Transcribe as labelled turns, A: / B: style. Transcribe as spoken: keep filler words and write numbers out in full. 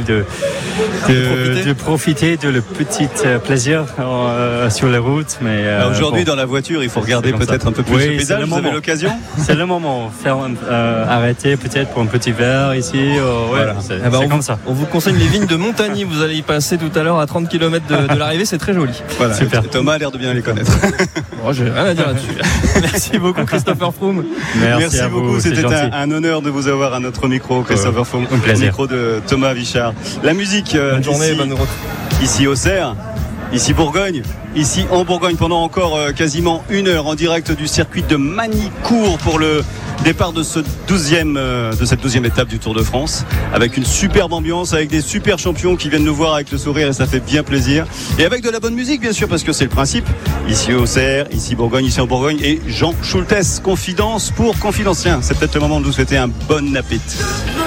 A: de, de, de profiter de le petit plaisir euh, sur la route. Mais
B: euh, aujourd'hui, bon, dans la voiture, il faut regarder peut-être ça. un peu plus oui, le paysage. Le vous moment. avez l'occasion
A: C'est le moment. Faire euh, arrêter peut-être pour un petit verre ici. Euh, ouais, voilà. C'est,
C: ah bah
A: c'est
C: on,
A: comme ça.
C: On vous conseille les vignes de Montagny. Vous allez y passer tout à l'heure à trente kilomètres de, de l'arrivée. C'est très joli.
B: Voilà. Super. Thomas a l'air de bien les connaître.
C: Bon, j'ai rien à dire là-dessus. Merci beaucoup, Christopher Froome.
B: Merci, Merci à beaucoup. Vous, C'était un, un honneur de vous avoir à notre micro, Christopher euh, Froome. Au micro de Thomas Vichard. La musique. Euh,
C: bonne journée,
B: ici,
C: bonne route.
B: Ici au Cerf. Ici Bourgogne, ici en Bourgogne pendant encore euh, quasiment une heure en direct du circuit de Magny-Cours pour le départ de, ce douzième, euh, de cette douzième étape du Tour de France, avec une superbe ambiance, avec des super champions qui viennent nous voir avec le sourire et ça fait bien plaisir, et avec de la bonne musique bien sûr, parce que c'est le principe, ici au Cerf, ici Bourgogne, ici en Bourgogne, et Jean Schultes, Confidence pour Confidentien. C'est peut-être le moment de vous souhaiter un bon appétit.